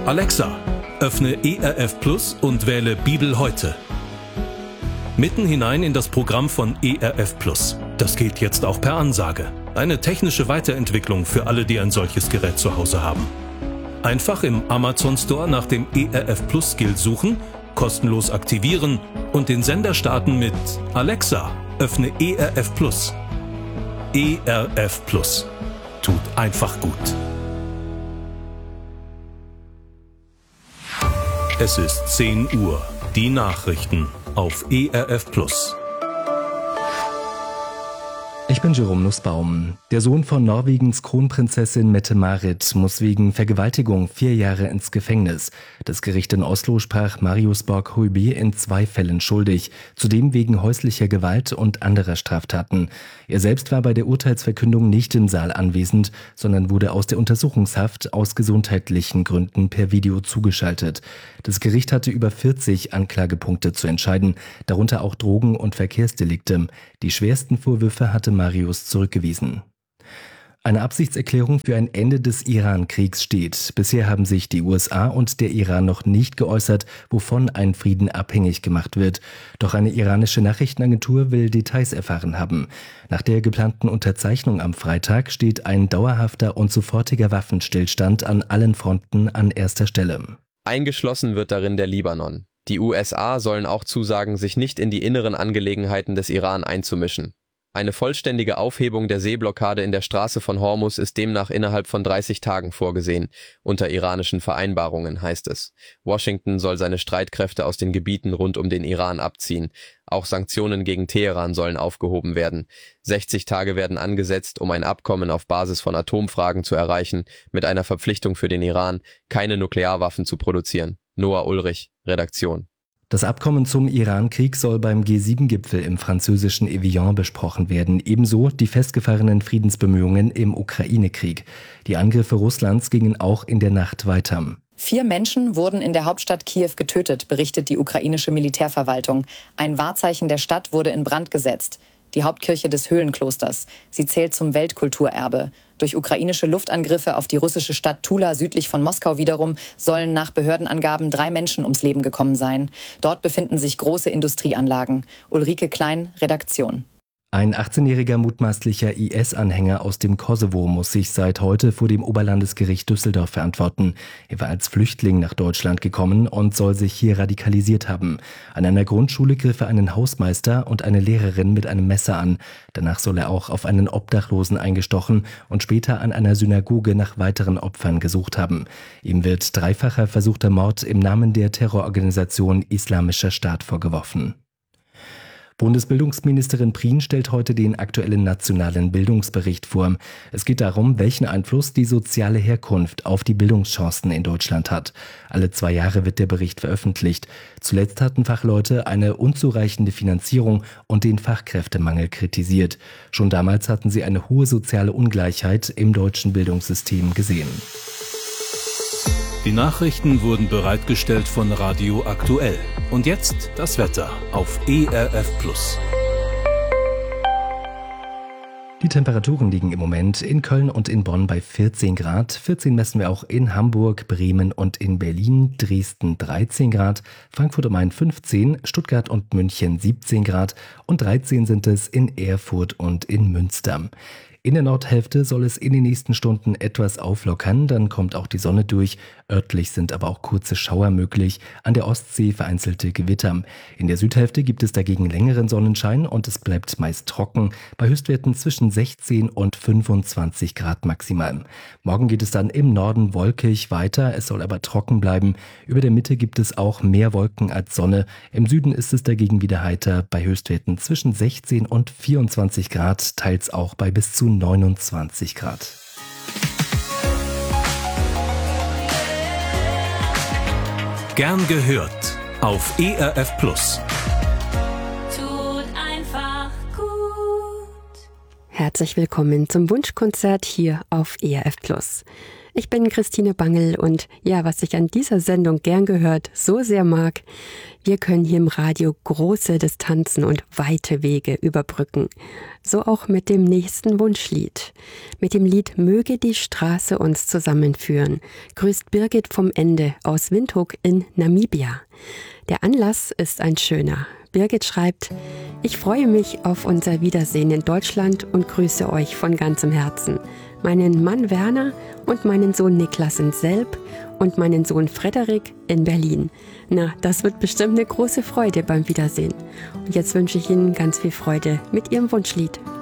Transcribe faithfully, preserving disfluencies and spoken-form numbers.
Alexa, öffne E R F Plus und wähle Bibel heute. Mitten hinein in das Programm von E R F Plus. Das geht jetzt auch per Ansage. Eine technische Weiterentwicklung für alle, die ein solches Gerät zu Hause haben. Einfach im Amazon Store nach dem E R F Plus Skill suchen, kostenlos aktivieren und den Sender starten mit Alexa, öffne E R F Plus. E R F Plus. Tut einfach gut. Es ist zehn Uhr. Die Nachrichten auf E R F Plus. Ich bin Jerome Nussbaum. Der Sohn von Norwegens Kronprinzessin Mette-Marit muss wegen Vergewaltigung vier Jahre ins Gefängnis. Das Gericht in Oslo sprach Marius Borg-Høiby in zwei Fällen schuldig, zudem wegen häuslicher Gewalt und anderer Straftaten. Er selbst war bei der Urteilsverkündung nicht im Saal anwesend, sondern wurde aus der Untersuchungshaft aus gesundheitlichen Gründen per Video zugeschaltet. Das Gericht hatte über vierzig Anklagepunkte zu entscheiden, darunter auch Drogen- und Verkehrsdelikte. Die schwersten Vorwürfe hatte Marius zurückgewiesen. Eine Absichtserklärung für ein Ende des Iran-Kriegs steht. Bisher haben sich die U S A und der Iran noch nicht geäußert, wovon ein Frieden abhängig gemacht wird. Doch eine iranische Nachrichtenagentur will Details erfahren haben. Nach der geplanten Unterzeichnung am Freitag steht ein dauerhafter und sofortiger Waffenstillstand an allen Fronten an erster Stelle. Eingeschlossen wird darin der Libanon. Die U S A sollen auch zusagen, sich nicht in die inneren Angelegenheiten des Iran einzumischen. Eine vollständige Aufhebung der Seeblockade in der Straße von Hormuz ist demnach innerhalb von dreißig Tagen vorgesehen. Unter iranischen Vereinbarungen heißt es. Washington soll seine Streitkräfte aus den Gebieten rund um den Iran abziehen. Auch Sanktionen gegen Teheran sollen aufgehoben werden. sechzig Tage werden angesetzt, um ein Abkommen auf Basis von Atomfragen zu erreichen, mit einer Verpflichtung für den Iran, keine Nuklearwaffen zu produzieren. Noah Ulrich, Redaktion. Das Abkommen zum Iran-Krieg soll beim G sieben Gipfel im französischen Evian besprochen werden, ebenso die festgefahrenen Friedensbemühungen im Ukraine-Krieg. Die Angriffe Russlands gingen auch in der Nacht weiter. Vier Menschen wurden in der Hauptstadt Kiew getötet, berichtet die ukrainische Militärverwaltung. Ein Wahrzeichen der Stadt wurde in Brand gesetzt. Die Hauptkirche des Höhlenklosters. Sie zählt zum Weltkulturerbe. Durch ukrainische Luftangriffe auf die russische Stadt Tula südlich von Moskau wiederum sollen nach Behördenangaben drei Menschen ums Leben gekommen sein. Dort befinden sich große Industrieanlagen. Ulrike Klein, Redaktion. Ein achtzehnjähriger mutmaßlicher I S-Anhänger aus dem Kosovo muss sich seit heute vor dem Oberlandesgericht Düsseldorf verantworten. Er war als Flüchtling nach Deutschland gekommen und soll sich hier radikalisiert haben. An einer Grundschule griff er einen Hausmeister und eine Lehrerin mit einem Messer an. Danach soll er auch auf einen Obdachlosen eingestochen und später an einer Synagoge nach weiteren Opfern gesucht haben. Ihm wird dreifacher versuchter Mord im Namen der Terrororganisation Islamischer Staat vorgeworfen. Bundesbildungsministerin Prien stellt heute den aktuellen nationalen Bildungsbericht vor. Es geht darum, welchen Einfluss die soziale Herkunft auf die Bildungschancen in Deutschland hat. Alle zwei Jahre wird der Bericht veröffentlicht. Zuletzt hatten Fachleute eine unzureichende Finanzierung und den Fachkräftemangel kritisiert. Schon damals hatten sie eine hohe soziale Ungleichheit im deutschen Bildungssystem gesehen. Die Nachrichten wurden bereitgestellt von Radio Aktuell. Und jetzt das Wetter auf E R F Plus. Die Temperaturen liegen im Moment in Köln und in Bonn bei vierzehn Grad. vierzehn messen wir auch in Hamburg, Bremen und in Berlin. Dresden dreizehn Grad, Frankfurt am Main fünfzehn, Stuttgart und München siebzehn Grad und dreizehn sind es in Erfurt und in Münster. In der Nordhälfte soll es in den nächsten Stunden etwas auflockern, dann kommt auch die Sonne durch. Örtlich sind aber auch kurze Schauer möglich, an der Ostsee vereinzelte Gewitter. In der Südhälfte gibt es dagegen längeren Sonnenschein und es bleibt meist trocken, bei Höchstwerten zwischen sechzehn und fünfundzwanzig Grad maximal. Morgen geht es dann im Norden wolkig weiter, es soll aber trocken bleiben. Über der Mitte gibt es auch mehr Wolken als Sonne. Im Süden ist es dagegen wieder heiter, bei Höchstwerten zwischen sechzehn und vierundzwanzig Grad, teils auch bei bis zu neunundzwanzig Grad. Gern gehört auf E R F Plus. Tut einfach gut. Herzlich willkommen zum Wunschkonzert hier auf E R F Plus. Ich bin Christine Bangel und ja, was ich an dieser Sendung gern gehört so sehr mag, wir können hier im Radio große Distanzen und weite Wege überbrücken. So auch mit dem nächsten Wunschlied. Mit dem Lied Möge die Straße uns zusammenführen, grüßt Birgit vom Ende aus Windhoek in Namibia. Der Anlass ist ein schöner. Birgit schreibt: Ich freue mich auf unser Wiedersehen in Deutschland und grüße euch von ganzem Herzen. Meinen Mann Werner und meinen Sohn Niklas in Selb und meinen Sohn Frederik in Berlin. Na, das wird bestimmt eine große Freude beim Wiedersehen. Und jetzt wünsche ich Ihnen ganz viel Freude mit Ihrem Wunschlied.